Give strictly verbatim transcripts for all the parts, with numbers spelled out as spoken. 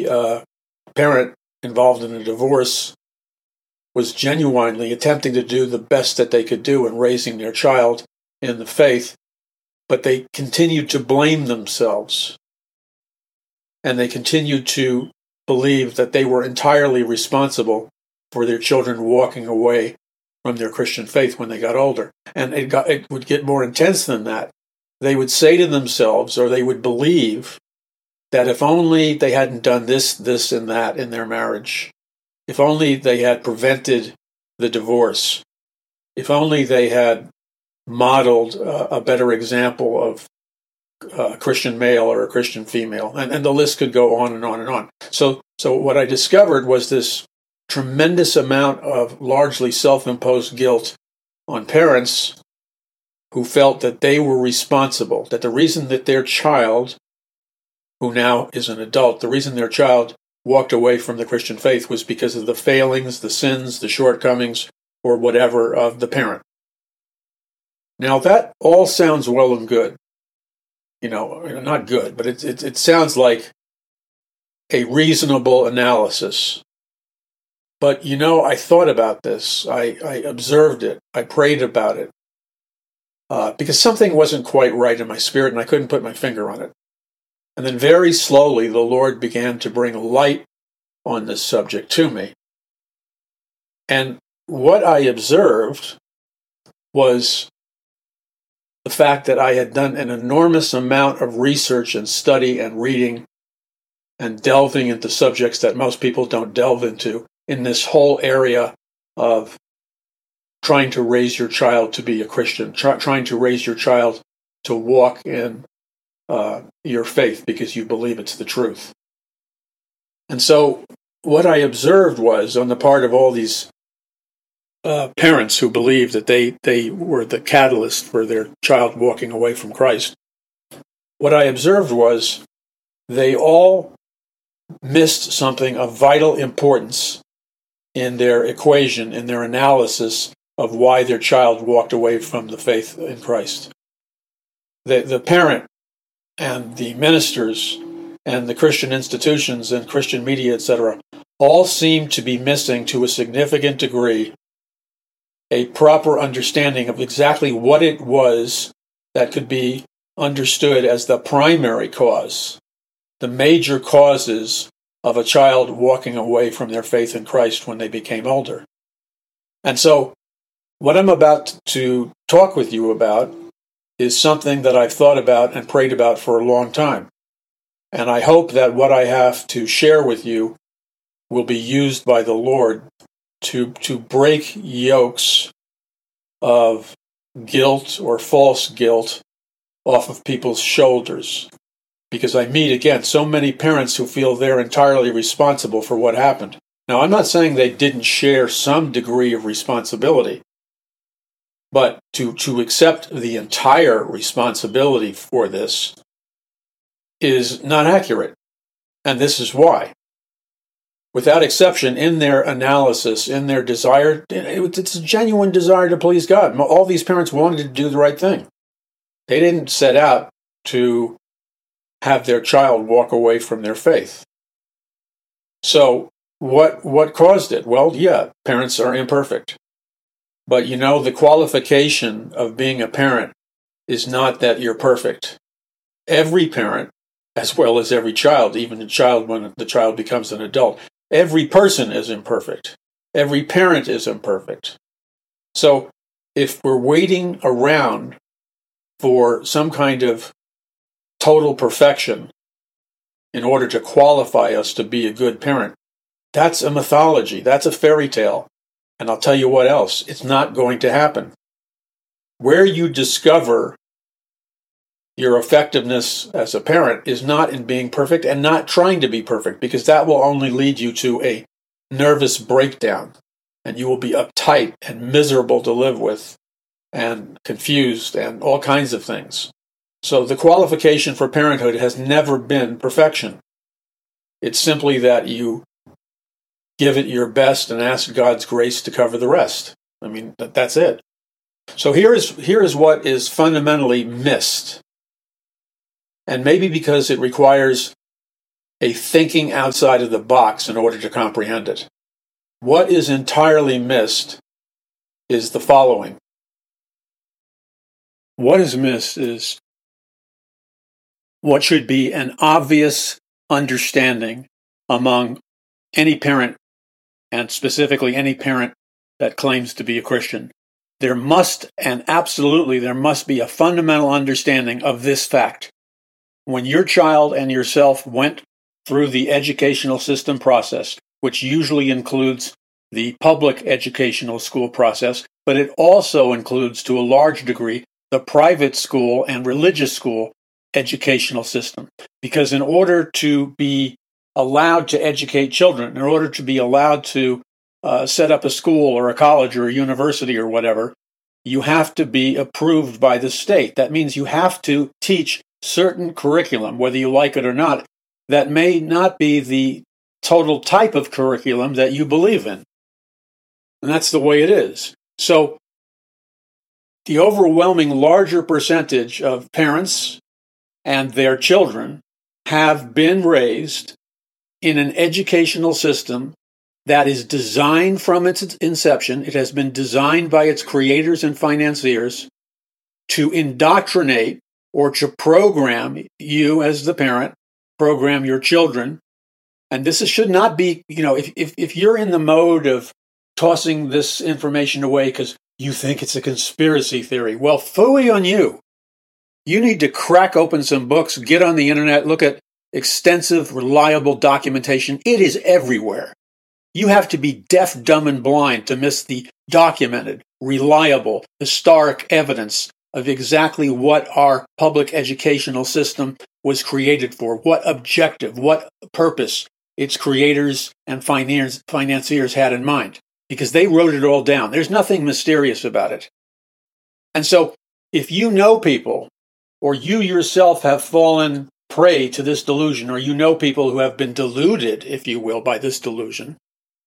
the uh, parent involved in a divorce was genuinely attempting to do the best that they could do in raising their child in the faith, but they continued to blame themselves. And they continued to believe that they were entirely responsible for their children walking away from their Christian faith when they got older. And it, got, it would get more intense than that. They would say to themselves, or they would believe, that if only they hadn't done this, this, and that in their marriage, if only they had prevented the divorce, if only they had modeled uh, a better example of a Christian male or a Christian female, and, and the list could go on and on and on. So, so what I discovered was this tremendous amount of largely self-imposed guilt on parents who felt that they were responsible, that the reason that their child, who now is an adult, the reason their child walked away from the Christian faith was because of the failings, the sins, the shortcomings, or whatever of the parent. Now, that all sounds well and good. You know, not good, but it, it, it sounds like a reasonable analysis. But, you know, I thought about this. I, I observed it. I prayed about it. Uh, because something wasn't quite right in my spirit, and I couldn't put my finger on it. And then very slowly, the Lord began to bring light on this subject to me. And what I observed was the fact that I had done an enormous amount of research and study and reading and delving into subjects that most people don't delve into in this whole area of trying to raise your child to be a Christian, try, trying to raise your child to walk in uh, your faith because you believe it's the truth. And so what I observed was, on the part of all these uh, parents who believed that they, they were the catalyst for their child walking away from Christ, what I observed was they all missed something of vital importance in their equation, in their analysis of why their child walked away from the faith in Christ. The, the parent and the ministers and the Christian institutions and Christian media, et cetera, all seem to be missing, to a significant degree, a proper understanding of exactly what it was that could be understood as the primary cause, the major causes of a child walking away from their faith in Christ when they became older. And so, what I'm about to talk with you about is something that I've thought about and prayed about for a long time. And I hope that what I have to share with you will be used by the Lord to, to break yokes of guilt or false guilt off of people's shoulders. Because I meet, again, so many parents who feel they're entirely responsible for what happened. Now, I'm not saying they didn't share some degree of responsibility. But to, to accept the entire responsibility for this is not accurate. And this is why. Without exception, in their analysis, in their desire, it's a genuine desire to please God. All these parents wanted to do the right thing. They didn't set out to have their child walk away from their faith. So what, what caused it? Well, yeah, parents are imperfect. But, you know, the qualification of being a parent is not that you're perfect. Every parent, as well as every child, even the child when the child becomes an adult, every person is imperfect. Every parent is imperfect. So if we're waiting around for some kind of total perfection in order to qualify us to be a good parent, that's a mythology. That's a fairy tale. And I'll tell you what else, it's not going to happen. Where you discover your effectiveness as a parent is not in being perfect and not trying to be perfect, because that will only lead you to a nervous breakdown, and you will be uptight and miserable to live with and confused and all kinds of things. So the qualification for parenthood has never been perfection. It's simply that you give it your best and ask God's grace to cover the rest. I mean, that's it. So here is, here is what is fundamentally missed. And maybe because it requires a thinking outside of the box in order to comprehend it. What is entirely missed is the following. What is missed is what should be an obvious understanding among any parent, and specifically any parent that claims to be a Christian. There must, and absolutely there must be, a fundamental understanding of this fact. When your child and yourself went through the educational system process, which usually includes the public educational school process, but it also includes, to a large degree, the private school and religious school educational system. Because in order to be allowed to educate children, in order to be allowed to uh, set up a school or a college or a university or whatever, you have to be approved by the state. That means you have to teach certain curriculum, whether you like it or not, that may not be the total type of curriculum that you believe in. And that's the way it is. So the overwhelming larger percentage of parents and their children have been raised in an educational system that is designed from its inception. It has been designed by its creators and financiers to indoctrinate or to program you as the parent, program your children. And this is, should not be, you know, if, if, if you're in the mode of tossing this information away because you think it's a conspiracy theory, well, phooey on you. You need to crack open some books, get on the internet, look at extensive, reliable documentation. It is everywhere. You have to be deaf, dumb, and blind to miss the documented, reliable, historic evidence of exactly what our public educational system was created for, what objective, what purpose its creators and financiers had in mind, because they wrote it all down. There's nothing mysterious about it. And so if you know people, or you yourself have fallen prey to this delusion, or you know people who have been deluded, if you will, by this delusion,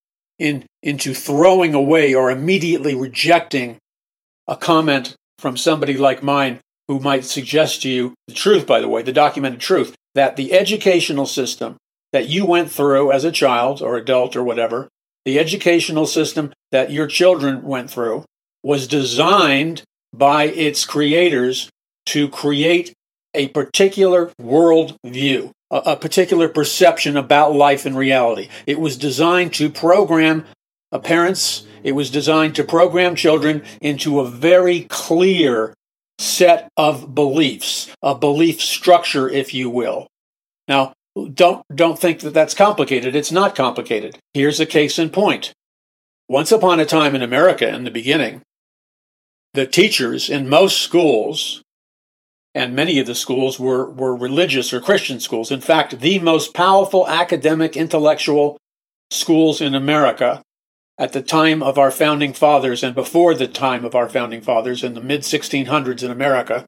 in, into throwing away or immediately rejecting a comment from somebody like mine who might suggest to you the truth, by the way, the documented truth, that the educational system that you went through as a child or adult or whatever, the educational system that your children went through was designed by its creators to create a particular world view, a, a particular perception about life and reality. It was designed to program uh, parents, it was designed to program children into a very clear set of beliefs, a belief structure, if you will. Now, don't, don't think that that's complicated. It's not complicated. Here's a case in point. Once upon a time in America, in the beginning, the teachers in most schools, and many of the schools were, were religious or Christian schools. In fact, the most powerful academic, intellectual schools in America at the time of our founding fathers and before the time of our founding fathers in the mid sixteen hundreds in America,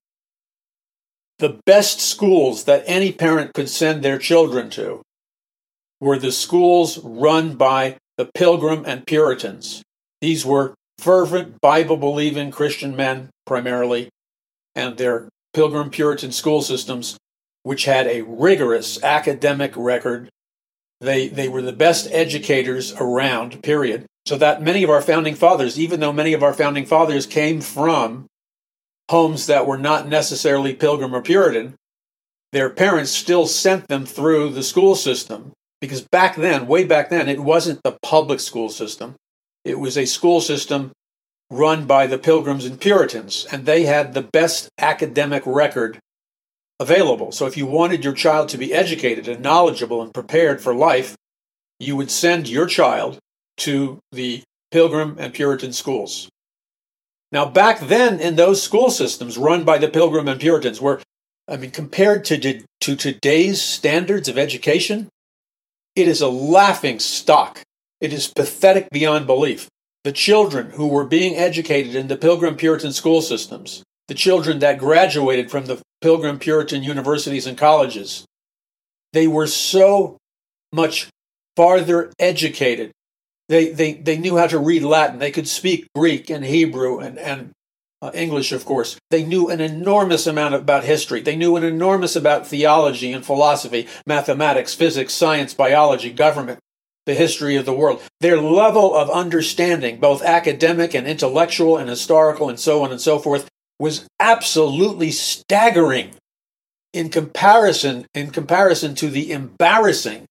the best schools that any parent could send their children to were the schools run by the Pilgrim and Puritans. These were fervent, Bible-believing Christian men primarily, and their Pilgrim Puritan school systems, which had a rigorous academic record. They, they were the best educators around, period. So that many of our founding fathers, even though many of our founding fathers came from homes that were not necessarily Pilgrim or Puritan, their parents still sent them through the school system. Because back then, way back then, it wasn't the public school system. It was a school system run by the Pilgrims and Puritans, and they had the best academic record available. So if you wanted your child to be educated and knowledgeable and prepared for life, you would send your child to the Pilgrim and Puritan schools. Now, back then, in those school systems run by the Pilgrim and Puritans, were, I mean, compared to, to today's standards of education, it is a laughing stock. It is pathetic beyond belief. The children who were being educated in the Pilgrim Puritan school systems, the children that graduated from the Pilgrim Puritan universities and colleges, they were so much farther educated. They, they, they knew how to read Latin. They could speak Greek and Hebrew and, and uh, English, of course. They knew an enormous amount about history. They knew an enormous about theology and philosophy, mathematics, physics, science, biology, government, the history of the world. Their level of understanding, both academic and intellectual and historical and so on and so forth, was absolutely staggering in comparison, in comparison to the embarrassing,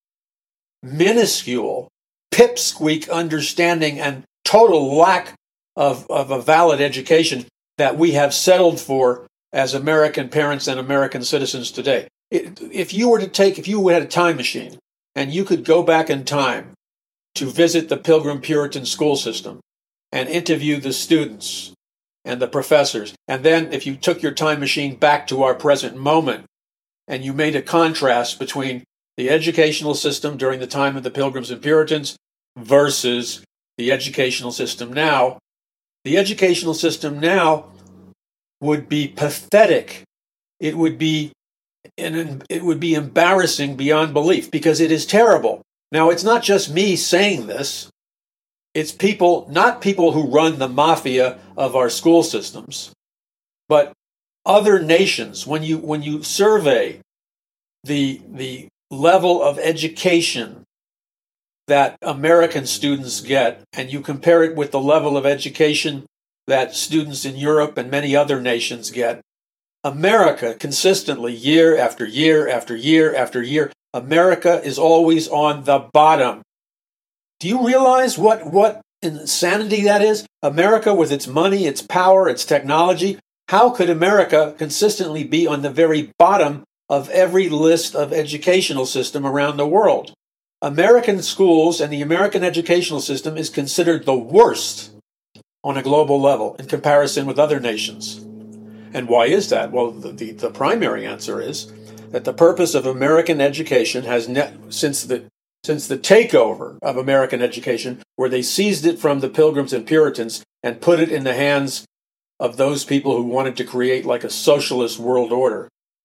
minuscule, pipsqueak understanding and total lack of, of a valid education that we have settled for as American parents and American citizens today. It, if you were to take, if you had a time machine and you could go back in time to visit the Pilgrim Puritan school system and interview the students and the professors, and then if you took your time machine back to our present moment and you made a contrast between the educational system during the time of the Pilgrims and Puritans versus the educational system now, the educational system now would be pathetic. It would be and it would be embarrassing beyond belief because it is terrible. Now, it's not just me saying this. It's people, not people who run the mafia of our school systems, but other nations. When you when you survey the the level of education that American students get, and you compare it with the level of education that students in Europe and many other nations get, America consistently, year after year after year after year, America is always on the bottom. Do you realize what, what insanity that is? America, with its money, its power, its technology, how could America consistently be on the very bottom of every list of educational system around the world? American schools and the American educational system is considered the worst on a global level in comparison with other nations. And why is that? Well, the, the, the primary answer is that the purpose of American education has, ne- since the since the takeover of American education, where they seized it from the Pilgrims and Puritans and put it in the hands of those people who wanted to create like a socialist world order.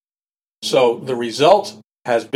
So the result has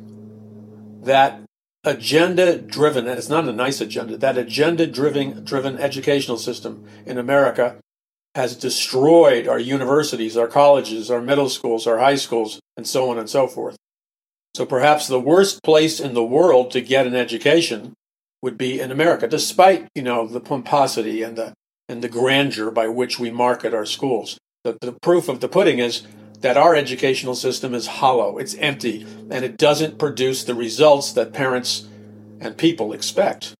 been that agenda-driven, and it's not a nice agenda, that agenda-driven driven educational system in America has destroyed our universities, our colleges, our middle schools, our high schools, and so on and so forth. So perhaps the worst place in the world to get an education would be in America, despite, you know, the pomposity and the and the grandeur by which we market our schools. The, the proof of the pudding is that our educational system is hollow, it's empty, and it doesn't produce the results that parents and people expect.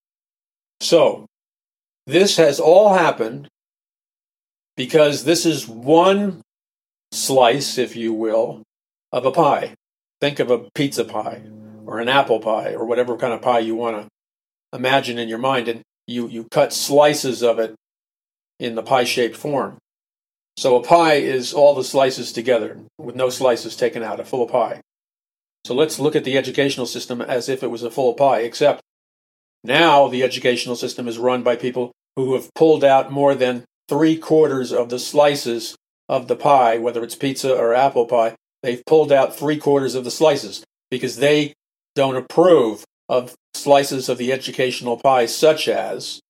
So, this has all happened because this is one slice, if you will, of a pie. Think of a pizza pie or an apple pie or whatever kind of pie you want to imagine in your mind, and you, you cut slices of it in the pie-shaped form. So a pie is all the slices together with no slices taken out, a full pie. So let's look at the educational system as if it was a full pie, except now the educational system is run by people who have pulled out more than three quarters of the slices of the pie, whether it's pizza or apple pie. They've pulled out three quarters of the slices because they don't approve of slices of the educational pie, such as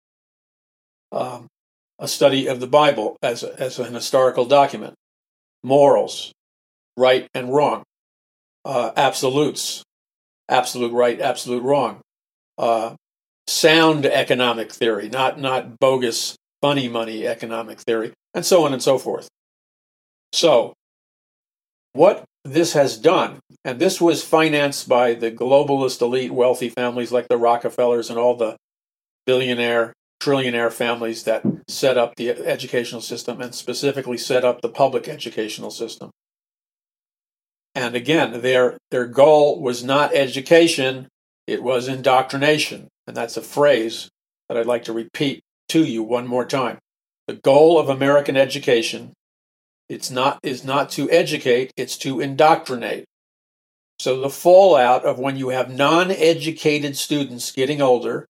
um, a study of the Bible as, a, as an historical document, morals, right and wrong, uh, absolutes, absolute right, absolute wrong, uh, sound economic theory, not, not bogus, funny money economic theory, and so on and so forth. So, what this has done, and this was financed by the globalist elite wealthy families like the Rockefellers and all the billionaire, trillionaire families that set up the educational system and specifically set up the public educational system. And again, their their goal was not education, it was indoctrination. And that's a phrase that I'd like to repeat to you one more time. The goal of American education It's not is not to educate, it's to indoctrinate. So the fallout of when you have non-educated students getting older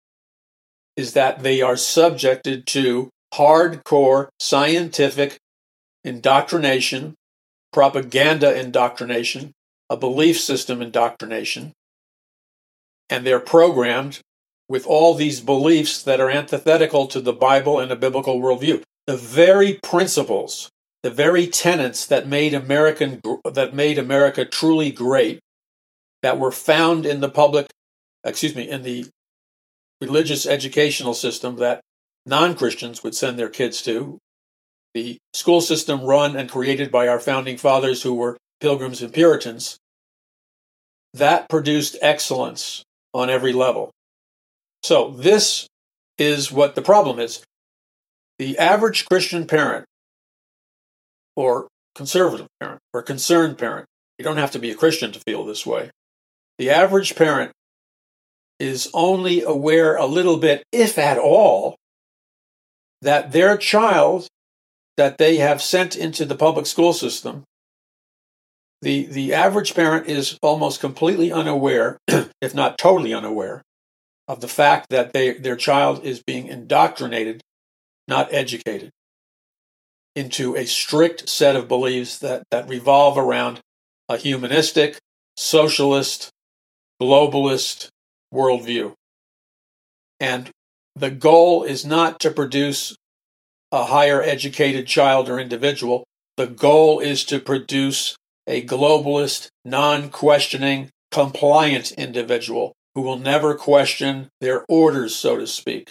is that they are subjected to hardcore scientific indoctrination, propaganda indoctrination, a belief system indoctrination, and they're programmed with all these beliefs that are antithetical to the Bible and a biblical worldview. the very principles, the very tenets that made American that made America truly great, that were found in the public, excuse me, in the religious educational system that non-Christians would send their kids to, the school system run and created by our founding fathers who were Pilgrims and Puritans, that produced excellence on every level. So this is what the problem is. The average Christian parent, or conservative parent, or concerned parent, you don't have to be a Christian to feel this way. The average parent is only aware a little bit, if at all, that their child that they have sent into the public school system, the, the average parent is almost completely unaware, if not totally unaware, of the fact that they, their child is being indoctrinated, not educated, into a strict set of beliefs that, that revolve around a humanistic, socialist, globalist worldview. And the goal is not to produce a higher educated child or individual. The goal is to produce a globalist, non-questioning, compliant individual who will never question their orders, so to speak.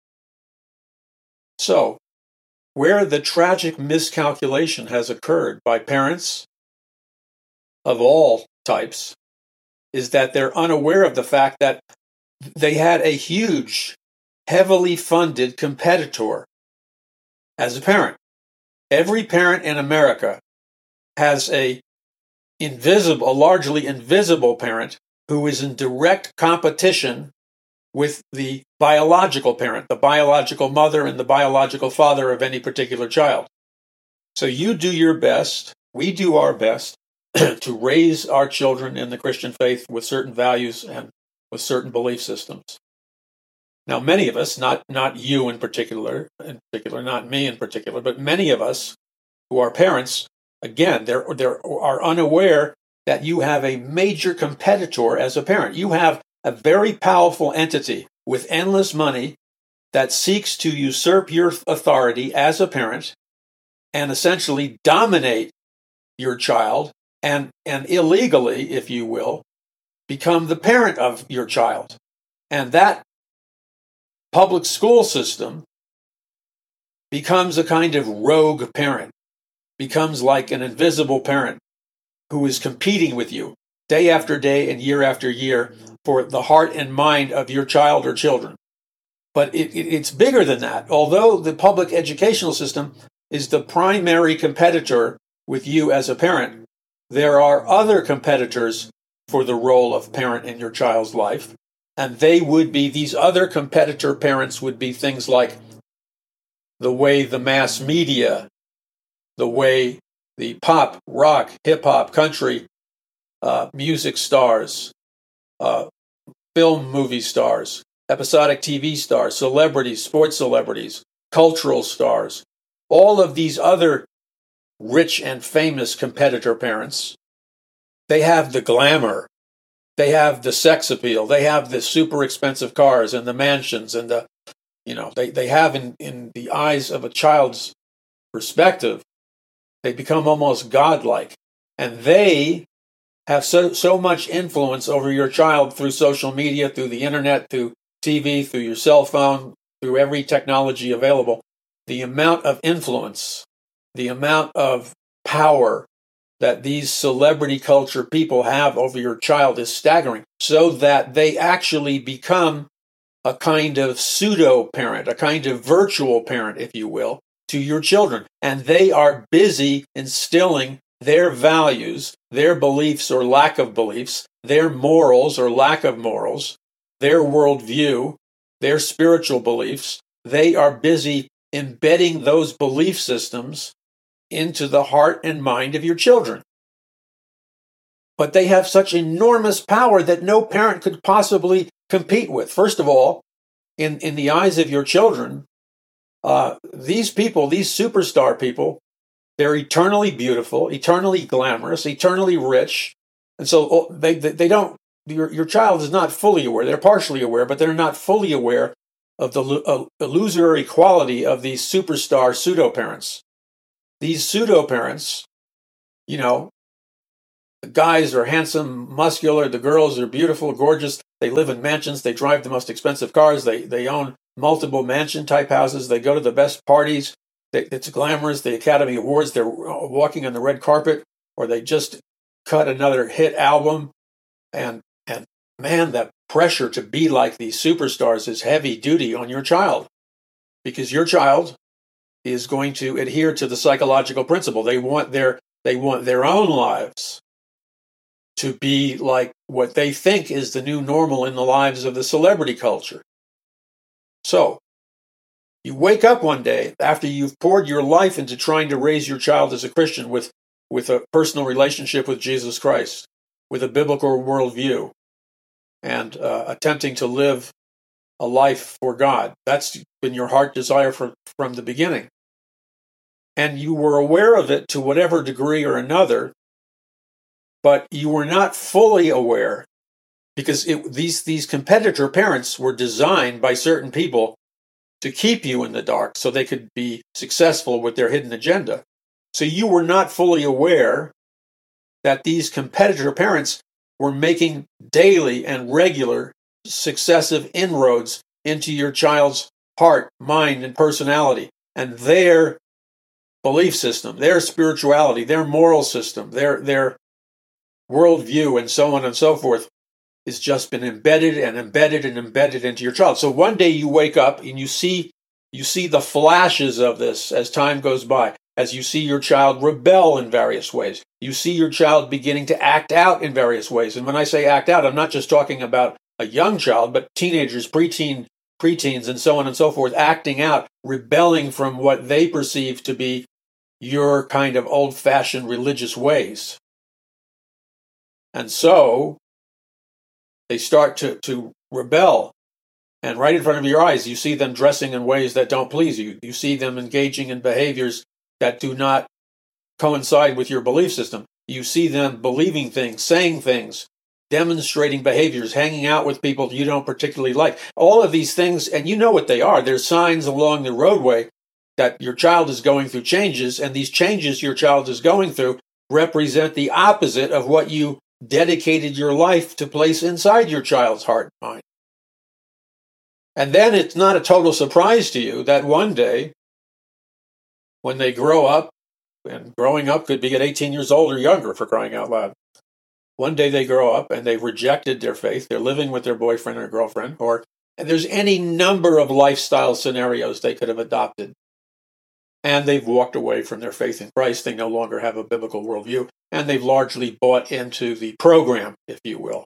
So, where the tragic miscalculation has occurred by parents of all types is that they're unaware of the fact that they had a huge, heavily funded competitor as a parent. Every parent in America has a invisible, a largely invisible parent who is in direct competition with the biological parent, the biological mother and the biological father of any particular child. So you do your best, we do our best to raise our children in the Christian faith with certain values and with certain belief systems. Now, many of us, not not you in particular, in particular, not me in particular, but many of us who are parents, again, they're, they're are unaware that you have a major competitor as a parent. You have a very powerful entity with endless money that seeks to usurp your authority as a parent and essentially dominate your child and, and illegally, if you will, become the parent of your child. And that public school system becomes a kind of rogue parent, becomes like an invisible parent who is competing with you day after day and year after year for the heart and mind of your child or children. But it, it, it's bigger than that. Although the public educational system is the primary competitor with you as a parent, there are other competitors for the role of parent in your child's life. And they would be, these other competitor parents would be things like the way the mass media, the way the pop, rock, hip-hop, country, uh, music stars, uh, film movie stars, episodic T V stars, celebrities, sports celebrities, cultural stars, all of these other rich and famous competitor parents, they have the glamour, they have the sex appeal, they have the super expensive cars and the mansions and the, you know, they, they have in, in the eyes of a child's perspective, they become almost godlike. And they have so, so much influence over your child through social media, through the internet, through T V, through your cell phone, through every technology available. The amount of influence, the amount of power that these celebrity culture people have over your child is staggering, so that they actually become a kind of pseudo-parent, a kind of virtual parent, if you will, to your children. And they are busy instilling their values, their beliefs or lack of beliefs, their morals or lack of morals, their worldview, their spiritual beliefs. They are busy embedding those belief systems into the heart and mind of your children. But they have such enormous power that no parent could possibly compete with. First of all, in, in the eyes of your children, uh, these people, these superstar people, they're eternally beautiful, eternally glamorous, eternally rich. And so they, they, they don't, your, your child is not fully aware. They're partially aware, but they're not fully aware of the uh, illusory quality of these superstar pseudo-parents. These pseudo-parents, you know, the guys are handsome, muscular, the girls are beautiful, gorgeous, they live in mansions, they drive the most expensive cars, they, they own multiple mansion-type houses, they go to the best parties, they, it's glamorous, the Academy Awards, they're walking on the red carpet, or they just cut another hit album, and and man, that pressure to be like these superstars is heavy duty on your child, because your child is going to adhere to the psychological principle. They want their they want their own lives to be like what they think is the new normal in the lives of the celebrity culture. So, you wake up one day after you've poured your life into trying to raise your child as a Christian with, with a personal relationship with Jesus Christ, with a biblical worldview, and uh, attempting to live a life for God. That's been your heart desire from, from the beginning. And you were aware of it to whatever degree or another, but you were not fully aware, because it, these, these competitor parents were designed by certain people to keep you in the dark so they could be successful with their hidden agenda. So you were not fully aware that these competitor parents were making daily and regular successive inroads into your child's heart, mind, and personality, and their belief system, their spirituality, their moral system, their, their worldview, and so on and so forth, has just been embedded and embedded and embedded into your child. So one day you wake up and you see you see the flashes of this as time goes by, as you see your child rebel in various ways. You see your child beginning to act out in various ways. And when I say act out, I'm not just talking about a young child, but teenagers, preteen, preteens, and so on and so forth, acting out, rebelling from what they perceive to be your kind of old-fashioned religious ways. And so they start to, to rebel. And right in front of your eyes, you see them dressing in ways that don't please you. You see them engaging in behaviors that do not coincide with your belief system. You see them believing things, saying things, demonstrating behaviors, hanging out with people you don't particularly like. All of these things, and you know what they are. There's signs along the roadway that your child is going through changes, and these changes your child is going through represent the opposite of what you dedicated your life to place inside your child's heart and mind. And then it's not a total surprise to you that one day, when they grow up, and growing up could be at eighteen years old or younger, for crying out loud, one day they grow up and they've rejected their faith, they're living with their boyfriend or girlfriend, or and there's any number of lifestyle scenarios they could have adopted. And they've walked away from their faith in Christ. They no longer have a biblical worldview, and they've largely bought into the program, if you will.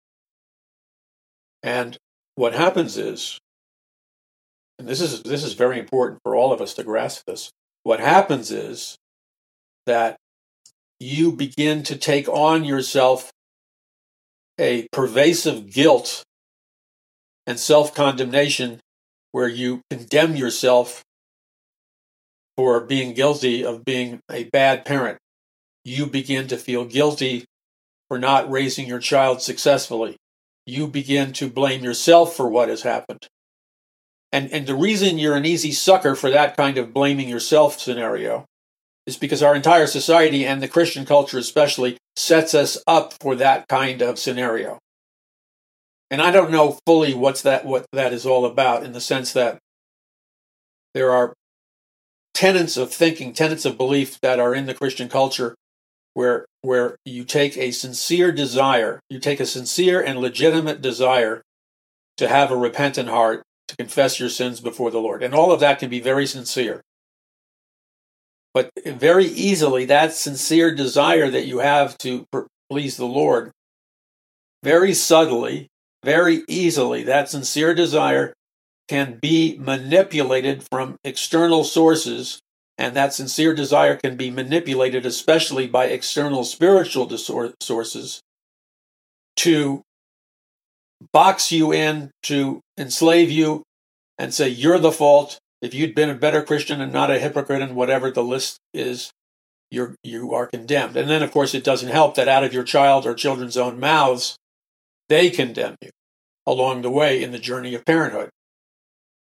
And what happens is, and this is this is very important for all of us to grasp this, what happens is that you begin to take on yourself a pervasive guilt and self-condemnation where you condemn yourself for being guilty of being a bad parent. You begin to feel guilty for not raising your child successfully. You begin to blame yourself for what has happened. And, and the reason you're an easy sucker for that kind of blaming yourself scenario is because our entire society, and the Christian culture especially, sets us up for that kind of scenario. And I don't know fully what's that what that is all about, in the sense that there are tenets of thinking, tenets of belief that are in the Christian culture where where you take a sincere desire, you take a sincere and legitimate desire to have a repentant heart, to confess your sins before the Lord. And all of that can be very sincere. But very easily, that sincere desire that you have to please the Lord, very subtly, very easily, that sincere desire can be manipulated from external sources, and that sincere desire can be manipulated especially by external spiritual sources to box you in, to enslave you, and say, you're the fault. If you'd been a better Christian and not a hypocrite and whatever the list is, you're, you are condemned. And then, of course, it doesn't help that out of your child or children's own mouths, they condemn you along the way in the journey of parenthood.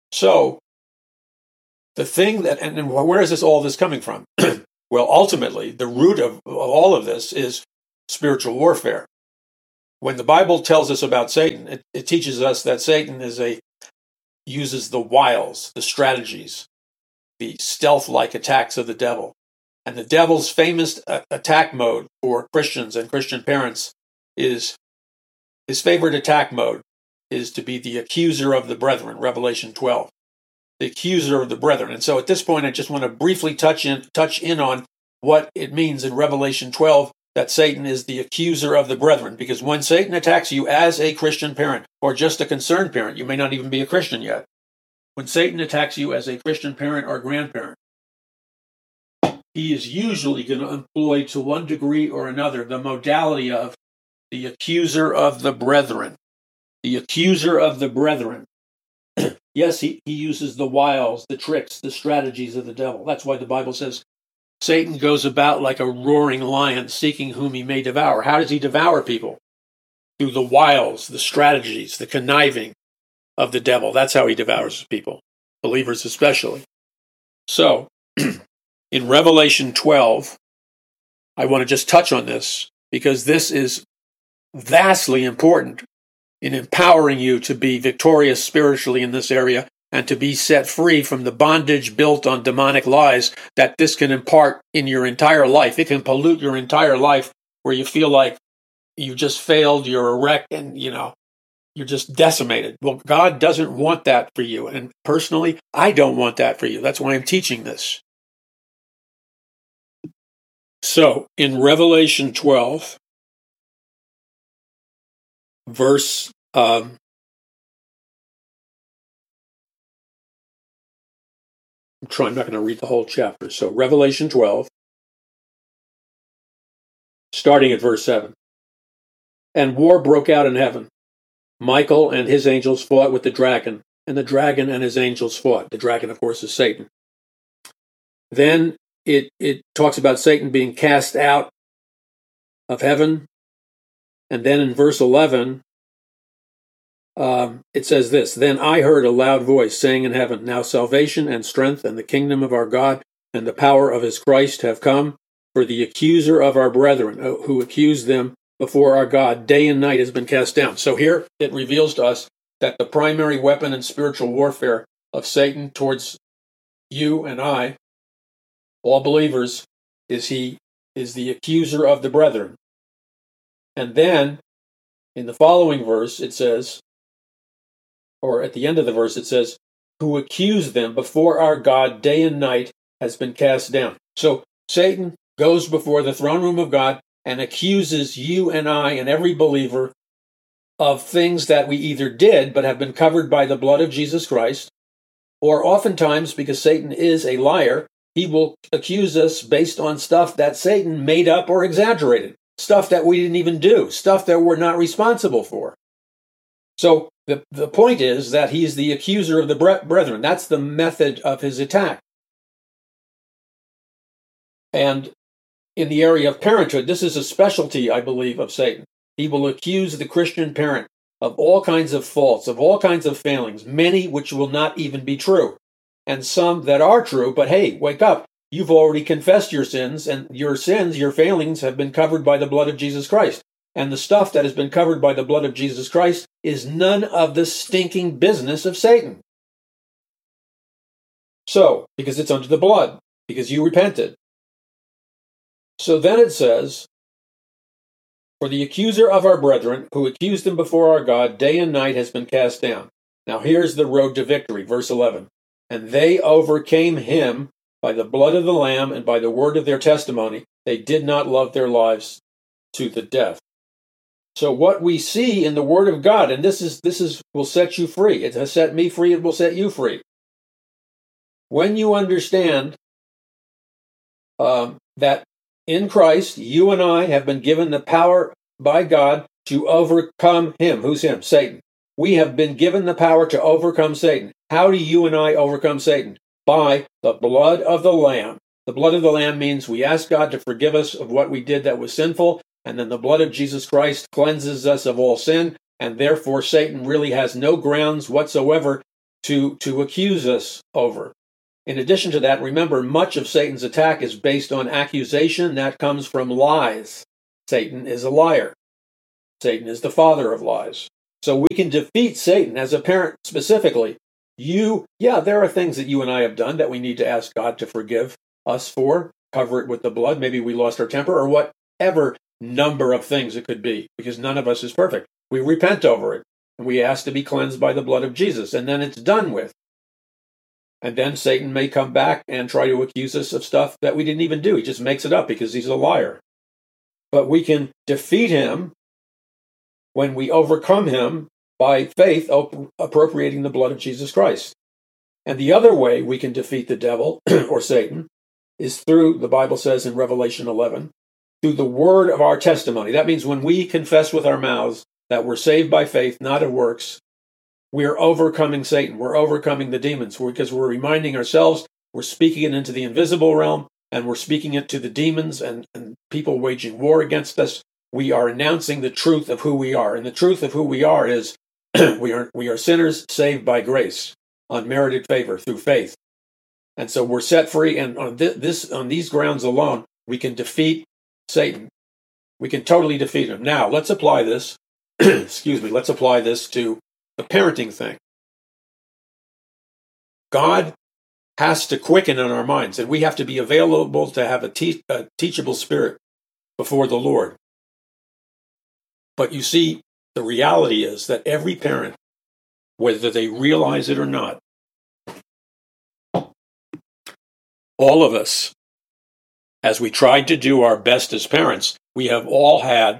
So, the thing that, and, and where is this all this coming from? Well, ultimately, the root of, of all of this is spiritual warfare. When the Bible tells us about Satan, it, it teaches us that Satan is a uses the wiles, the strategies, the stealth-like attacks of the devil. And the devil's famous uh, attack mode for Christians and Christian parents is, his favorite attack mode is to be the accuser of the brethren, Revelation twelve. The accuser of the brethren. And so at this point, I just want to briefly touch in, touch in on what it means in Revelation twelve that Satan is the accuser of the brethren. Because when Satan attacks you as a Christian parent, or just a concerned parent, you may not even be a Christian yet. When Satan attacks you as a Christian parent or grandparent, he is usually going to employ to one degree or another the modality of the accuser of the brethren. The accuser of the brethren. Yes, he, he uses the wiles, the tricks, the strategies of the devil. That's why the Bible says Satan goes about like a roaring lion, seeking whom he may devour. How does he devour people? Through the wiles, the strategies, the conniving of the devil. That's how he devours people, believers especially. So, in Revelation twelve, I want to just touch on this because this is vastly important in empowering you to be victorious spiritually in this area and to be set free from the bondage built on demonic lies that this can impart in your entire life. It can pollute your entire life where you feel like you just failed, you're a wreck, and, you know, you're just decimated. Well, God doesn't want that for you. And personally, I don't want that for you. That's why I'm teaching this. So, in Revelation twelve, verse um, I'm trying, I'm not going to read the whole chapter. So, Revelation twelve, starting at verse seven. And war broke out in heaven. Michael and his angels fought with the dragon, and the dragon and his angels fought. The dragon, of course, is Satan. Then it, it talks about Satan being cast out of heaven. And then in verse eleven, um, it says this, Then I heard a loud voice saying in heaven, Now salvation and strength and the kingdom of our God and the power of his Christ have come, for the accuser of our brethren, who accused them before our God day and night, has been cast down. So here it reveals to us that the primary weapon in spiritual warfare of Satan towards you and I, all believers, is he is the accuser of the brethren. And then in the following verse it says, or at the end of the verse it says, who accused them before our God day and night has been cast down. So Satan goes before the throne room of God and accuses you and I and every believer of things that we either did but have been covered by the blood of Jesus Christ, or oftentimes, because Satan is a liar, he will accuse us based on stuff that Satan made up or exaggerated, stuff that we didn't even do, stuff that we're not responsible for. So the, the point is that he's the accuser of the brethren. That's the method of his attack. And in the area of parenthood, this is a specialty, I believe, of Satan. He will accuse the Christian parent of all kinds of faults, of all kinds of failings, many which will not even be true, and some that are true, but hey, wake up. You've already confessed your sins, and your sins, your failings, have been covered by the blood of Jesus Christ. And the stuff that has been covered by the blood of Jesus Christ is none of the stinking business of Satan. So, because it's under the blood, because you repented. So then it says, for the accuser of our brethren, who accused them before our God day and night, has been cast down. Now here's the road to victory, verse eleven. And they overcame him by the blood of the Lamb and by the word of their testimony. They did not love their lives to the death. So what we see in the Word of God, and this is this is will set you free. It has set me free, it will set you free. When you understand um, that in Christ, you and I have been given the power by God to overcome him. Who's him? Satan. We have been given the power to overcome Satan. How do you and I overcome Satan? By the blood of the Lamb. The blood of the Lamb means we ask God to forgive us of what we did that was sinful, and then the blood of Jesus Christ cleanses us of all sin, and therefore Satan really has no grounds whatsoever to, to accuse us over. In addition to that, remember, much of Satan's attack is based on accusation that comes from lies. Satan is a liar. Satan is the father of lies. So we can defeat Satan as a parent specifically. You, yeah, there are things that you and I have done that we need to ask God to forgive us for, cover it with the blood. Maybe we lost our temper or whatever number of things it could be, because none of us is perfect. We repent over it, and we ask to be cleansed by the blood of Jesus, and then it's done with. And then Satan may come back and try to accuse us of stuff that we didn't even do. He just makes it up because he's a liar. But we can defeat him when we overcome him by faith, op- appropriating the blood of Jesus Christ. And the other way we can defeat the devil, or Satan, is through, the Bible says in Revelation eleven, through the word of our testimony. That means when we confess with our mouths that we're saved by faith, not of works, we're overcoming Satan. We're overcoming the demons because we're reminding ourselves, we're speaking it into the invisible realm, and we're speaking it to the demons and, and people waging war against us. We are announcing the truth of who we are. And the truth of who we are is we are we are sinners saved by grace, unmerited favor through faith. And so we're set free, and on this, this on these grounds alone, we can defeat Satan. We can totally defeat him. Now, let's apply this, excuse me, let's apply this to the parenting thing. God has to quicken in our minds, and we have to be available to have a, te- a teachable spirit before the Lord. But you see, the reality is that every parent, whether they realize it or not, all of us, as we tried to do our best as parents, we have all had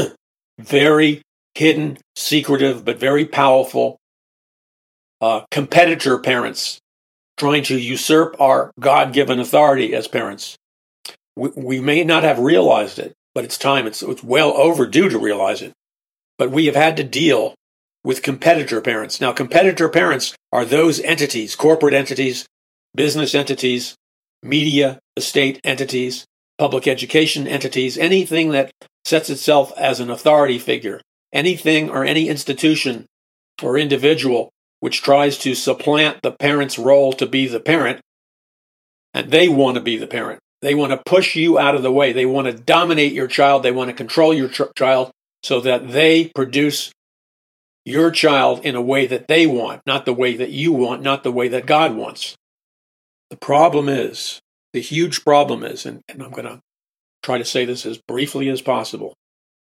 very hidden, secretive, but very powerful uh, competitor parents trying to usurp our God-given authority as parents. We, we may not have realized it, but it's time. It's, it's well overdue to realize it. But we have had to deal with competitor parents. Now, competitor parents are those entities, corporate entities, business entities, media, estate entities, public education entities, anything that sets itself as an authority figure, anything or any institution or individual which tries to supplant the parent's role to be the parent, and they want to be the parent. They want to push you out of the way. They want to dominate your child. They want to control your ch- child so that they produce your child in a way that they want, not the way that you want, not the way that God wants. The problem is, the huge problem is, and, and I'm going to try to say this as briefly as possible,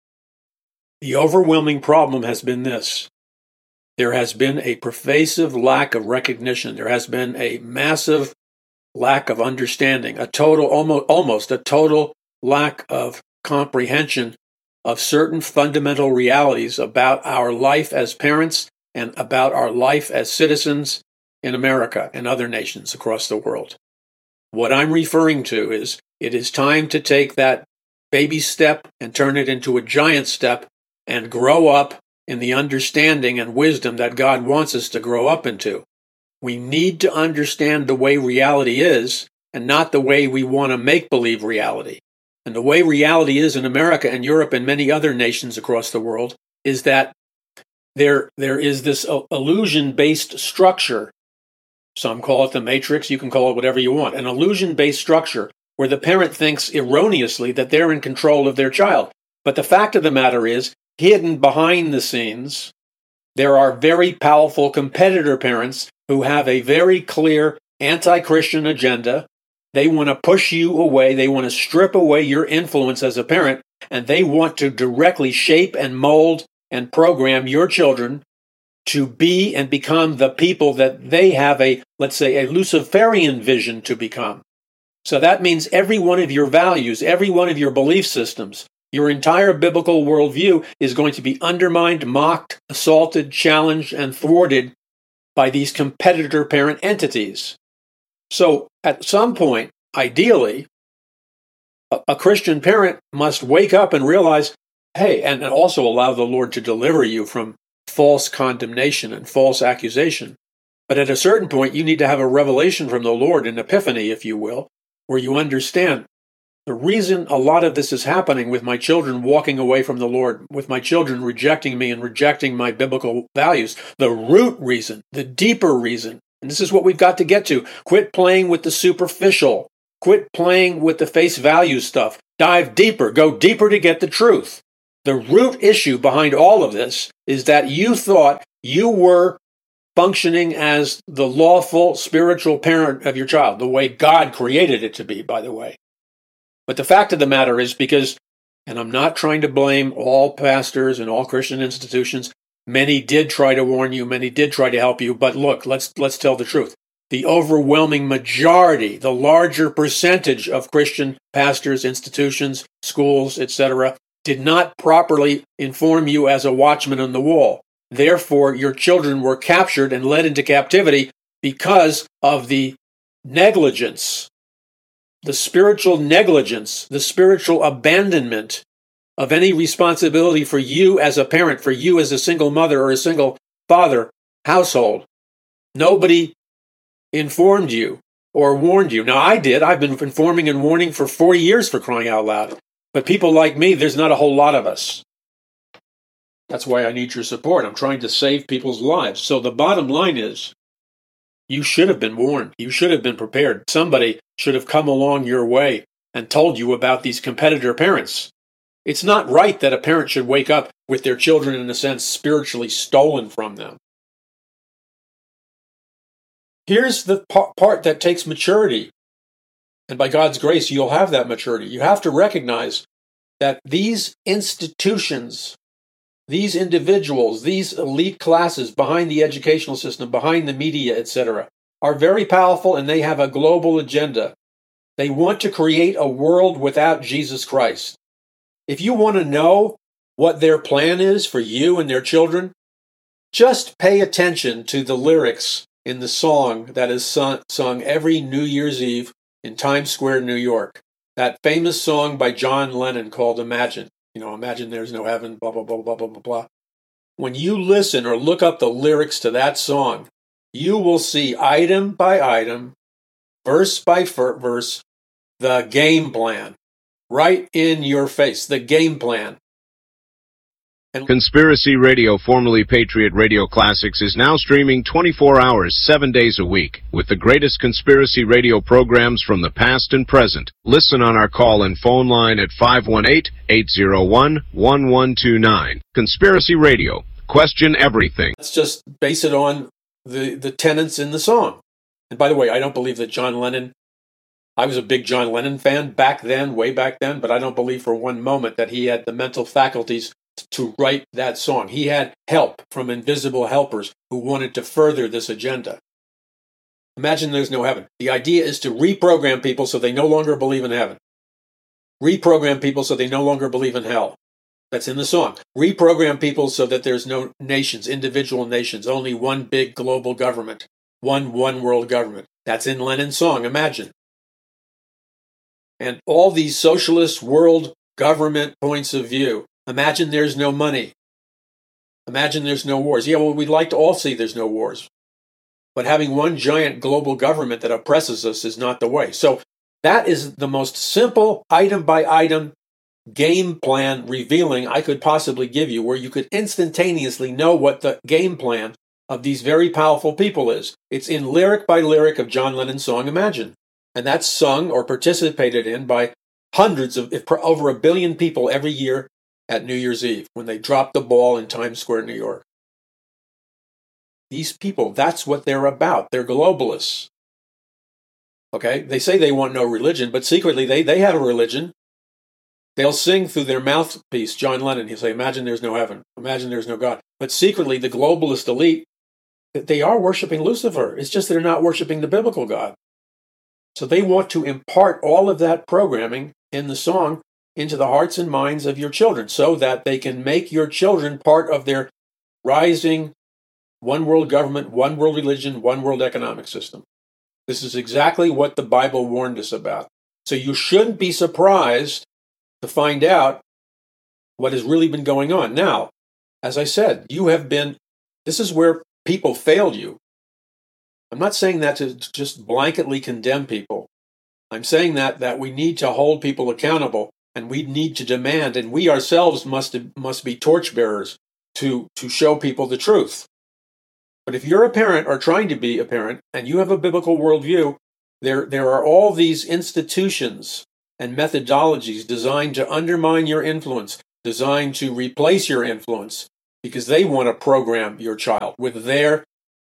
the overwhelming problem has been this. There has been a pervasive lack of recognition. There has been a massive lack of understanding, a total, almost, almost a total lack of comprehension of certain fundamental realities about our life as parents and about our life as citizens in America and other nations across the world. What I'm referring to is it is time to take that baby step and turn it into a giant step and grow up in the understanding and wisdom that God wants us to grow up into. We need to understand the way reality is and not the way we want to make-believe reality. And the way reality is in America and Europe and many other nations across the world is that there, there is this illusion-based structure. Some call it the matrix, you can call it whatever you want. An illusion-based structure where the parent thinks erroneously that they're in control of their child. But the fact of the matter is, hidden behind the scenes, there are very powerful competitor parents who have a very clear anti-Christian agenda. They want to push you away. They want to strip away your influence as a parent, and they want to directly shape and mold and program your children to be and become the people that they have a, let's say, a Luciferian vision to become. So that means every one of your values, every one of your belief systems, your entire biblical worldview is going to be undermined, mocked, assaulted, challenged, and thwarted by these competitor parent entities. So at some point, ideally, a, a Christian parent must wake up and realize, hey, and also allow the Lord to deliver you from false condemnation and false accusation. But at a certain point, you need to have a revelation from the Lord, an epiphany, if you will, where you understand The reason a lot of this is happening with my children walking away from the Lord, with my children rejecting me and rejecting my biblical values, the root reason, the deeper reason, and this is what we've got to get to. Quit playing with the superficial. Quit playing with the face value stuff. Dive deeper. Go deeper to get the truth. The root issue behind all of this is that you thought you were functioning as the lawful spiritual parent of your child, the way God created it to be, by the way. But the fact of the matter is, because, and I'm not trying to blame all pastors and all Christian institutions, many did try to warn you, many did try to help you, but look, let's let's tell the truth. The overwhelming majority, the larger percentage of Christian pastors, institutions, schools, et cetera, did not properly inform you as a watchman on the wall. Therefore, your children were captured and led into captivity because of the negligence, the spiritual negligence, the spiritual abandonment of any responsibility for you as a parent, for you as a single mother or a single father household. Nobody informed you or warned you. Now, I did. I've been informing and warning for forty years, for crying out loud. But people like me, there's not a whole lot of us. That's why I need your support. I'm trying to save people's lives. So the bottom line is, you should have been warned. You should have been prepared. Somebody should have come along your way and told you about these competitor parents. It's not right that a parent should wake up with their children, in a sense, spiritually stolen from them. Here's the part that takes maturity. And by God's grace, you'll have that maturity. You have to recognize that these institutions, these individuals, these elite classes behind the educational system, behind the media, et cetera, are very powerful, and they have a global agenda. They want to create a world without Jesus Christ. If you want to know what their plan is for you and their children, just pay attention to the lyrics in the song that is sung, sung every New Year's Eve in Times Square, New York. That famous song by John Lennon called Imagine. You know, imagine there's no heaven, blah, blah, blah, blah, blah, blah, blah. When you listen or look up the lyrics to that song, you will see item by item, verse by verse, the game plan. Right in your face, the game plan. And Conspiracy Radio, formerly Patriot Radio Classics, is now streaming twenty-four hours, seven days a week, with the greatest conspiracy radio programs from the past and present. Listen on our call and phone line at five one eight, eight zero one, one one two nine. Conspiracy Radio. Question everything. Let's just base it on the, the tenets in the song. And by the way, I don't believe that John Lennon, I was a big John Lennon fan back then, way back then, but I don't believe for one moment that he had the mental faculties to write that song. He had help from invisible helpers who wanted to further this agenda. Imagine there's no heaven. The idea is to reprogram people so they no longer believe in heaven. Reprogram people so they no longer believe in hell. That's in the song. Reprogram people so that there's no nations, individual nations, only one big global government, one one world government. That's in Lennon's song, Imagine. And all these socialist world government points of view. Imagine there's no money. Imagine there's no wars. Yeah, well, we'd like to all see there's no wars. But having one giant global government that oppresses us is not the way. So that is the most simple item by item game plan revealing I could possibly give you, where you could instantaneously know what the game plan of these very powerful people is. It's in lyric by lyric of John Lennon's song Imagine. And that's sung or participated in by hundreds of, if over a billion people every year at New Year's Eve, when they drop the ball in Times Square, New York. These people, that's what they're about. They're globalists. Okay? They say they want no religion, but secretly they, they have a religion. They'll sing through their mouthpiece, John Lennon. He'll say, imagine there's no heaven. Imagine there's no God. But secretly, the globalist elite, they are worshiping Lucifer. It's just they're not worshiping the biblical God. So they want to impart all of that programming in the song into the hearts and minds of your children so that they can make your children part of their rising one world government, one world religion, one world economic system. This is exactly what the Bible warned us about. So you shouldn't be surprised to find out what has really been going on. Now, as I said, you have been, this is where people failed you. I'm not saying that to just blanketly condemn people. I'm saying that that we need to hold people accountable, and we need to demand, and we ourselves must must be torchbearers to to show people the truth. But if you're a parent or trying to be a parent and you have a biblical worldview, there there are all these institutions and methodologies designed to undermine your influence, designed to replace your influence, because they want to program your child with their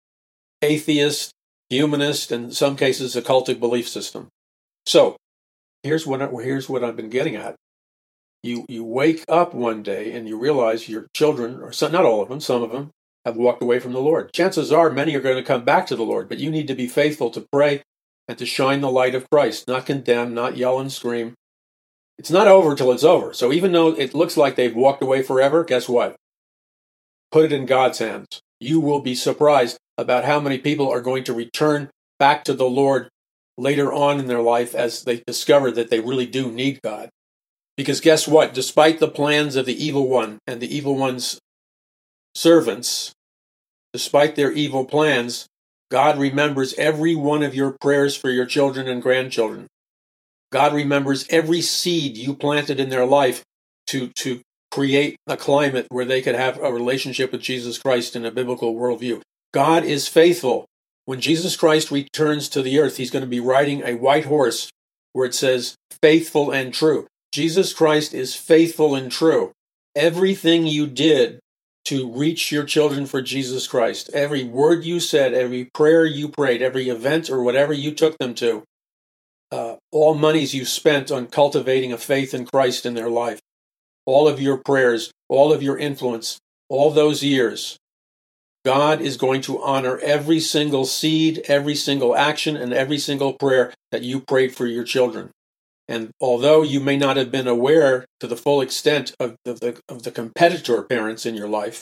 atheist, humanist, and in some cases occultic belief system. So here's what here's what I've been getting at. You you wake up one day and you realize your children, or some, not all of them, some of them, have walked away from the Lord. Chances are many are going to come back to the Lord, but you need to be faithful to pray and to shine the light of Christ, not condemn, not yell and scream. It's not over till it's over. So even though it looks like they've walked away forever, guess what? Put it in God's hands. You will be surprised about how many people are going to return back to the Lord later on in their life as they discover that they really do need God. Because guess what? Despite the plans of the evil one and the evil one's servants, despite their evil plans, God remembers every one of your prayers for your children and grandchildren. God remembers every seed you planted in their life to, to create a climate where they could have a relationship with Jesus Christ in a biblical worldview. God is faithful. When Jesus Christ returns to the earth, he's going to be riding a white horse where it says faithful and true. Jesus Christ is faithful and true. Everything you did to reach your children for Jesus Christ, every word you said, every prayer you prayed, every event or whatever you took them to, uh, all monies you spent on cultivating a faith in Christ in their life, all of your prayers, all of your influence, all those years, God is going to honor every single seed, every single action, and every single prayer that you prayed for your children. And although you may not have been aware to the full extent of the, the, of the competitor parents in your life,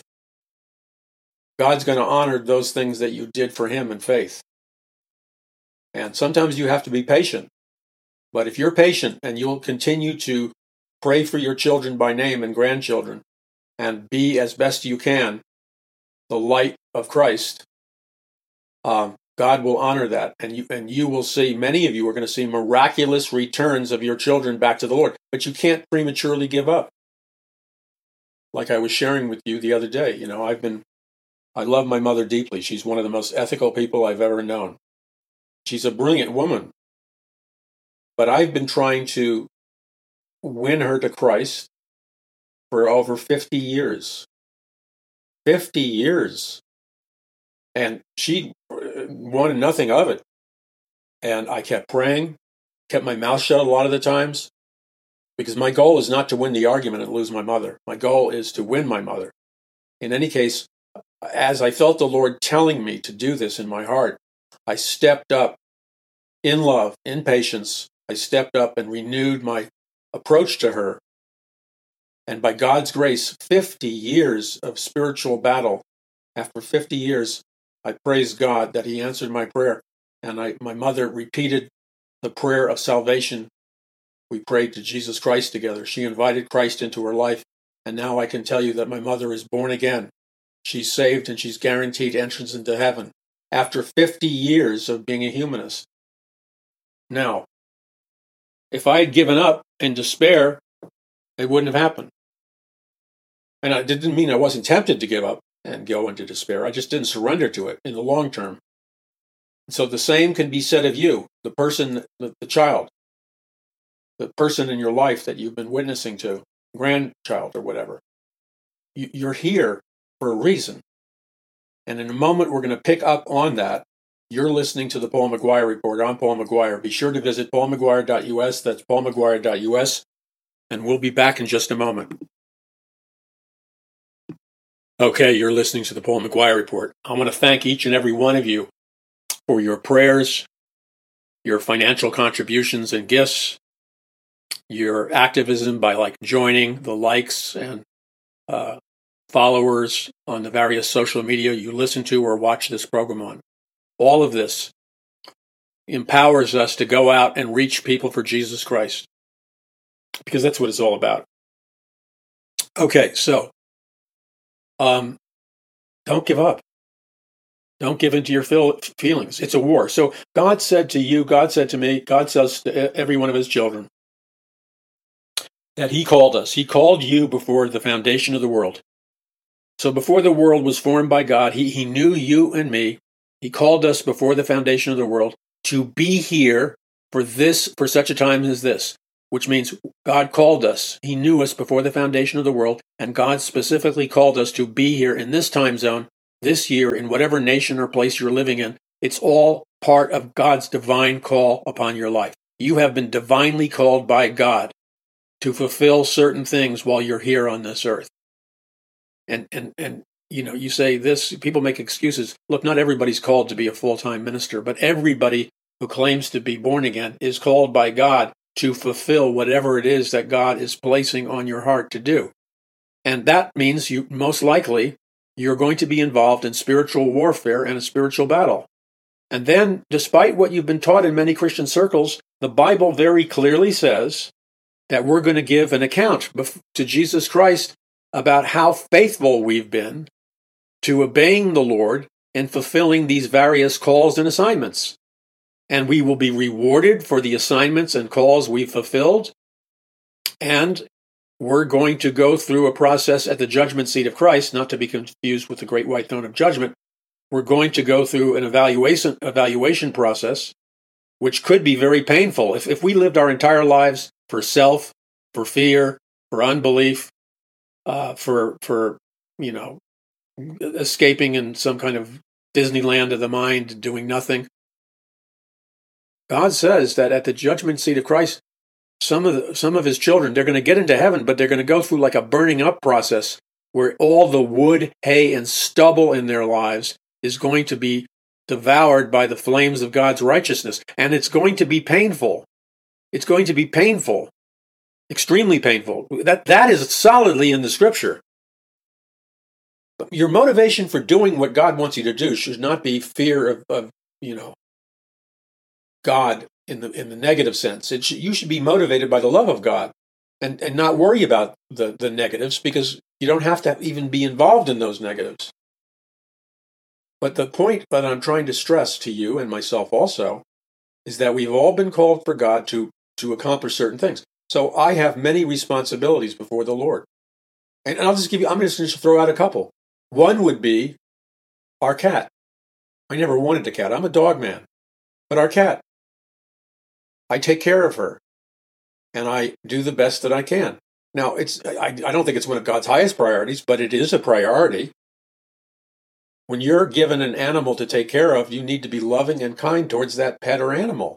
God's going to honor those things that you did for him in faith. And sometimes you have to be patient. But if you're patient and you'll continue to pray for your children by name and grandchildren and be as best you can the light of Christ, um, God will honor that, and you and you will see, many of you are going to see miraculous returns of your children back to the Lord. But you can't prematurely give up. Like I was sharing with you the other day, you know, I've been, I love my mother deeply. She's one of the most ethical people I've ever known. She's a brilliant woman. But I've been trying to win her to Christ for over fifty years. fifty years. And she wanted nothing of it. And I kept praying, kept my mouth shut a lot of the times, because my goal is not to win the argument and lose my mother. My goal is to win my mother. In any case, as I felt the Lord telling me to do this in my heart, I stepped up in love, in patience. I stepped up and renewed my approach to her. And by God's grace, fifty years of spiritual battle, after fifty years, I praise God that he answered my prayer, and I, my mother repeated the prayer of salvation. We prayed to Jesus Christ together. She invited Christ into her life, and now I can tell you that my mother is born again. She's saved, and she's guaranteed entrance into heaven after fifty years of being a humanist. Now, if I had given up in despair, it wouldn't have happened. And it didn't mean I wasn't tempted to give up and go into despair. I just didn't surrender to it in the long term. So the same can be said of you, the person, the, the child, the person in your life that you've been witnessing to, grandchild or whatever. You, you're here for a reason. And in a moment, we're going to pick up on that. You're listening to the Paul McGuire Report. I'm Paul McGuire. Be sure to visit paul mcguire dot u s. That's paul mcguire dot u s. And we'll be back in just a moment. Okay, you're listening to the Paul McGuire Report. I want to thank each and every one of you for your prayers, your financial contributions and gifts, your activism by like joining the likes and uh, followers on the various social media you listen to or watch this program on. All of this empowers us to go out and reach people for Jesus Christ, because that's what it's all about. Okay, so um, don't give up. Don't give in to your feel- feelings. It's a war. So God said to you, God said to me, God says to every one of his children that he called us. He called you before the foundation of the world. So before the world was formed by God, he, he knew you and me. He called us before the foundation of the world to be here for this, for such a time as this, which means God called us. He knew us before the foundation of the world, and God specifically called us to be here in this time zone, this year, in whatever nation or place you're living in. It's all part of God's divine call upon your life. You have been divinely called by God to fulfill certain things while you're here on this earth. And, and, and, you know, you say this, people make excuses. Look, not everybody's called to be a full-time minister, but everybody who claims to be born again is called by God to fulfill whatever it is that God is placing on your heart to do. And that means you, most likely, you're going to be involved in spiritual warfare and a spiritual battle. And then, despite what you've been taught in many Christian circles, the Bible very clearly says that we're going to give an account to Jesus Christ about how faithful we've been to obeying the Lord and fulfilling these various calls and assignments. And we will be rewarded for the assignments and calls we've fulfilled. And we're going to go through a process at the judgment seat of Christ, not to be confused with the great white throne of judgment. We're going to go through an evaluation evaluation process, which could be very painful. If, if we lived our entire lives for self, for fear, for unbelief, uh, for, for, you know, escaping in some kind of Disneyland of the mind, doing nothing. God says that at the judgment seat of Christ, some of the, some of his children, they're going to get into heaven, but they're going to go through like a burning up process where all the wood, hay, and stubble in their lives is going to be devoured by the flames of God's righteousness. And it's going to be painful. It's going to be painful, extremely painful. That, that is solidly in the scripture. Your motivation for doing what God wants you to do should not be fear of, of you know, God in the in the negative sense. It should, you should be motivated by the love of God and, and not worry about the, the negatives, because you don't have to even be involved in those negatives. But the point that I'm trying to stress to you and myself also is that we've all been called for God to, to accomplish certain things. So I have many responsibilities before the Lord. And I'll just give you, I'm just going to throw out a couple. One would be our cat. I never wanted a cat. I'm a dog man. But our cat, I take care of her, and I do the best that I can. Now, it's I, I don't think it's one of God's highest priorities, but it is a priority. When you're given an animal to take care of, you need to be loving and kind towards that pet or animal.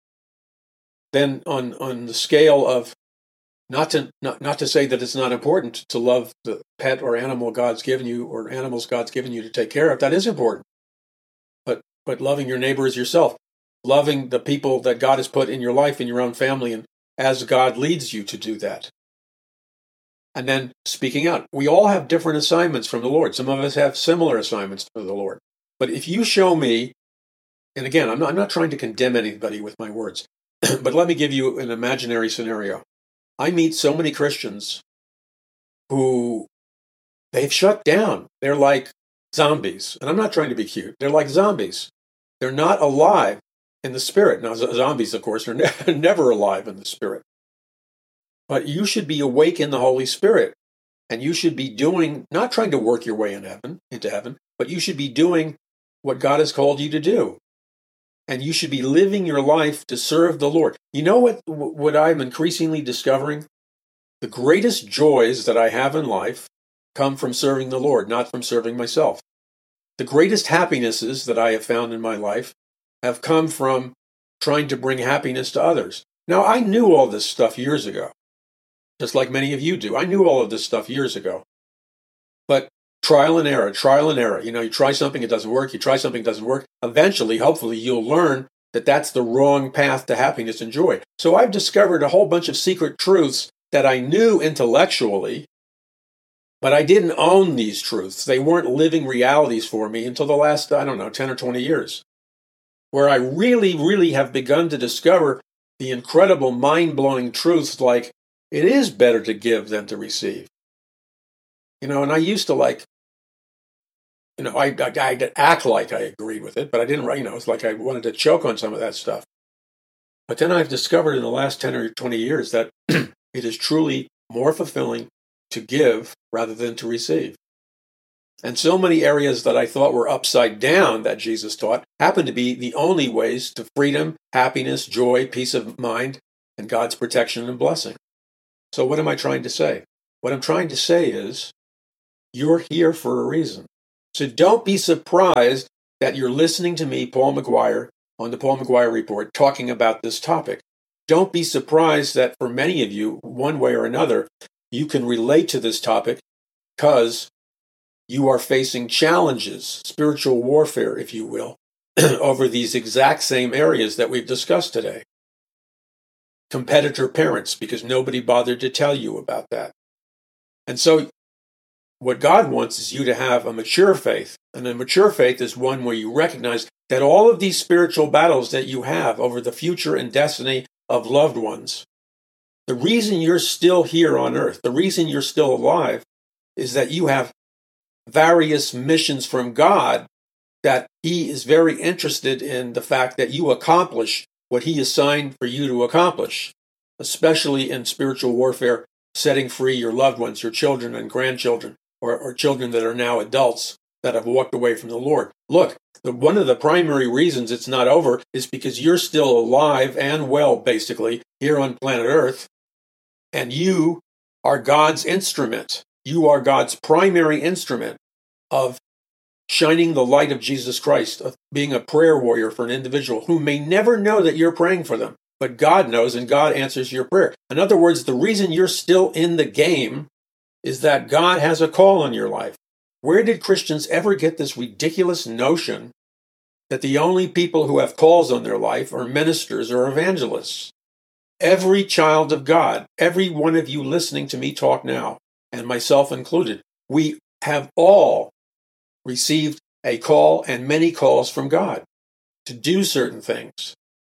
Then on, on the scale of Not to not, not to say that it's not important to love the pet or animal God's given you, or animals God's given you to take care of. That is important. But but loving your neighbor as yourself, loving the people that God has put in your life, in your own family, and as God leads you to do that. And then speaking out. We all have different assignments from the Lord. Some of us have similar assignments from the Lord. But if you show me, and again, I'm not, I'm not trying to condemn anybody with my words, but let me give you an imaginary scenario. I meet so many Christians who they've shut down. They're like zombies. And I'm not trying to be cute. They're like zombies. They're not alive in the spirit. Now, zombies, of course, are ne- never alive in the spirit. But you should be awake in the Holy Spirit. And you should be doing, not trying to work your way in heaven, into heaven, but you should be doing what God has called you to do. And you should be living your life to serve the Lord. You know what, what I'm increasingly discovering? The greatest joys that I have in life come from serving the Lord, not from serving myself. The greatest happinesses that I have found in my life have come from trying to bring happiness to others. Now, I knew all this stuff years ago, just like many of you do. I knew all of this stuff years ago. But trial and error, trial and error. You know, you try something, it doesn't work. You try something, it doesn't work. Eventually, hopefully, you'll learn that that's the wrong path to happiness and joy. So I've discovered a whole bunch of secret truths that I knew intellectually, but I didn't own these truths. They weren't living realities for me until the last, I don't know, ten or twenty years, where I really, really have begun to discover the incredible, mind-blowing truths like it is better to give than to receive. You know, and I used to like you know, I, I, I'd act like I agreed with it, but I didn't, you know, it's like I wanted to choke on some of that stuff. But then I've discovered in the last ten or twenty years that it is truly more fulfilling to give rather than to receive. And so many areas that I thought were upside down that Jesus taught happen to be the only ways to freedom, happiness, joy, peace of mind, and God's protection and blessing. So what am I trying to say? What I'm trying to say is, you're here for a reason. So don't be surprised that you're listening to me, Paul McGuire, on the Paul McGuire Report, talking about this topic. Don't be surprised that for many of you, one way or another, you can relate to this topic because you are facing challenges, spiritual warfare, if you will, over these exact same areas that we've discussed today. Competitor parents, because nobody bothered to tell you about that. And so what God wants is you to have a mature faith. And a mature faith is one where you recognize that all of these spiritual battles that you have over the future and destiny of loved ones, the reason you're still here on earth, the reason you're still alive, is that you have various missions from God that He is very interested in the fact that you accomplish what He assigned for you to accomplish, especially in spiritual warfare, setting free your loved ones, your children and grandchildren, or, or children that are now adults that have walked away from the Lord. Look, the, one of the primary reasons it's not over is because you're still alive and well, basically, here on planet Earth, and you are God's instrument. You are God's primary instrument of shining the light of Jesus Christ, of being a prayer warrior for an individual who may never know that you're praying for them, but God knows and God answers your prayer. In other words, the reason you're still in the game is that God has a call on your life. Where did Christians ever get this ridiculous notion that the only people who have calls on their life are ministers or evangelists? Every child of God, every one of you listening to me talk now, and myself included, we have all received a call and many calls from God to do certain things,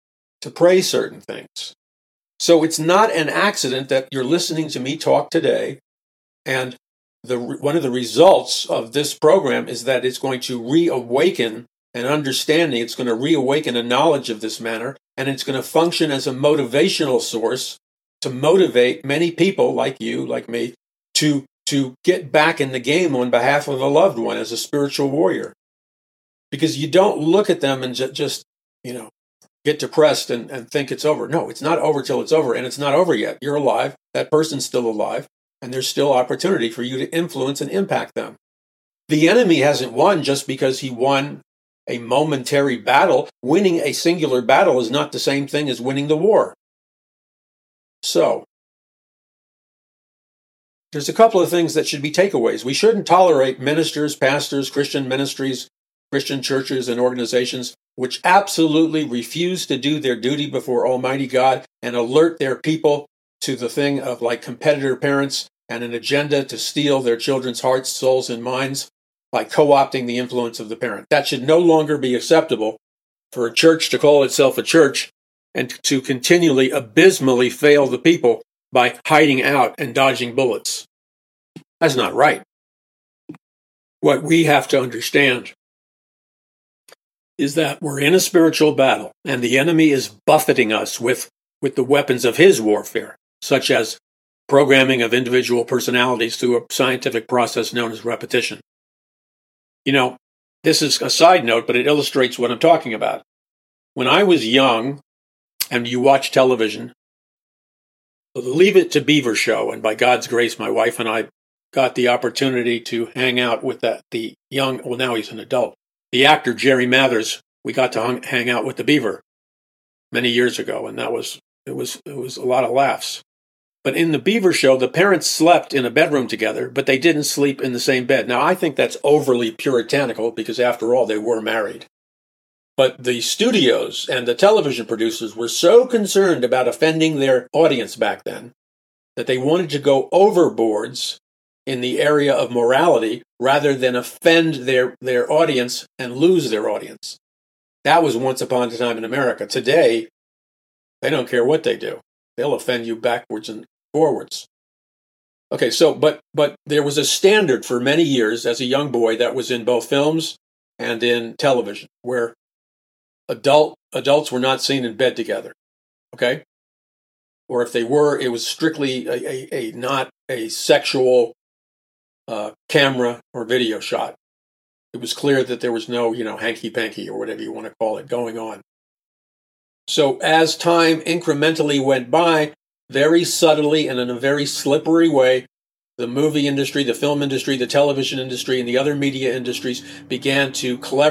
to pray certain things. So it's not an accident that you're listening to me talk today, and the one of the results of this program is that it's going to reawaken an understanding, it's going to reawaken a knowledge of this matter, and it's going to function as a motivational source to motivate many people like you, like me, to to get back in the game on behalf of a loved one as a spiritual warrior. Because you don't look at them and ju- just, you know, get depressed and, and think it's over. No, it's not over till it's over, and it's not over yet. You're alive, that person's still alive, and there's still opportunity for you to influence and impact them. The enemy hasn't won just because he won a momentary battle. Winning a singular battle is not the same thing as winning the war. So, there's a couple of things that should be takeaways. We shouldn't tolerate ministers, pastors, Christian ministries, Christian churches, and organizations which absolutely refuse to do their duty before Almighty God and alert their people to the thing of like competitor parents and an agenda to steal their children's hearts, souls, and minds by co-opting the influence of the parent. That should no longer be acceptable for a church to call itself a church and to continually abysmally fail the people by hiding out and dodging bullets. That's not right. What we have to understand is that we're in a spiritual battle, and the enemy is buffeting us with, with the weapons of his warfare, such as programming of individual personalities through a scientific process known as repetition. You know, this is a side note, but it illustrates what I'm talking about. When I was young, and you watch television, the Leave It to Beaver show, and by God's grace, my wife and I got the opportunity to hang out with that, the young, well, now he's an adult, the actor Jerry Mathers. We got to hung, hang out with the beaver many years ago, and that was, it was, it was a lot of laughs. But in the Beaver show, the parents slept in a bedroom together, but they didn't sleep in the same bed. Now, I think that's overly puritanical because, after all, they were married. But the studios and the television producers were so concerned about offending their audience back then that they wanted to go overboards in the area of morality rather than offend their, their audience and lose their audience. That was once upon a time in America. Today, they don't care what they do. They'll offend you backwards and forwards. Okay, so but but there was a standard for many years as a young boy that was in both films and in television, where adult adults were not seen in bed together. Okay, or if they were, it was strictly a, a, a not a sexual uh, camera or video shot. It was clear that there was no, you know, hanky-panky or whatever you want to call it going on. So as time incrementally went by, very subtly and in a very slippery way, the movie industry, the film industry, the television industry, and the other media industries began to cleverly